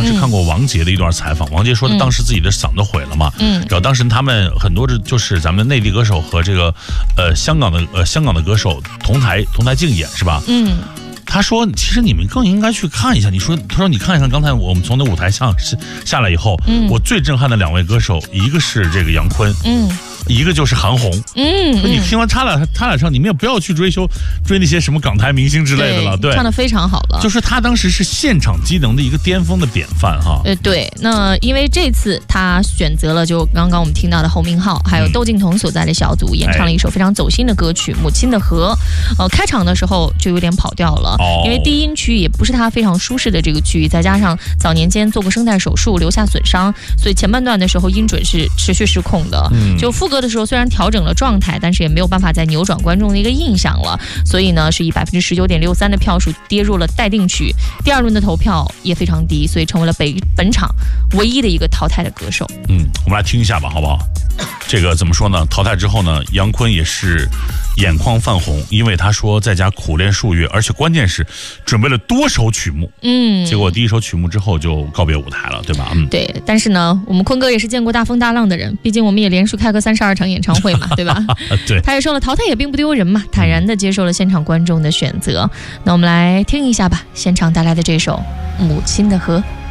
当时看过王杰的一段采访，王杰说他当时自己的嗓子毁了嘛，然后当时他们很多就是咱们内地歌手和这个香港的歌手同台竞演是吧？他说其实你们更应该去看一下，他说你看一看刚才我们从那舞台上下来以后，我最震撼的2位歌手，一个是这个杨坤，一个就是韩红，你听完他俩唱，你们也不要去追那些什么港台明星之类的了，对， 唱得非常好了。 就是他当时是现场机能的一个巅峰的典范哈。 对，那因为这次他选择了就刚刚我们听到的侯明昊还有窦靖童所在的小组演唱了一首非常走心的歌曲《母亲的河》。开场的时候就有点跑调了，因为低音区也不是他非常舒适的这个区域，再加上早年间做过声带手术留下损伤，所以前半段的时候音准是持续失控的。就副歌的时候虽然调整了状态，但是也没有办法再扭转观众的一个印象了，所以呢是以19.63%的票数跌入了待定区。第2轮的投票也非常低，所以成为了本场唯一的一个淘汰的歌手。 我们来听一下吧，好不好？这个怎么说呢？淘汰之后呢，杨坤也是眼眶泛红，因为他说在家苦练数月，而且关键是准备了多首曲目。结果第1首曲目之后就告别舞台了，对吧？ 对。但是呢，我们坤哥也是见过大风大浪的人，毕竟我们也连续开个32场演唱会嘛，对吧？ 对。 他也说了，淘汰也并不丢人嘛，坦然地接受了现场观众的选择。那我们来听一下吧，现场带来的这首《母亲的河》。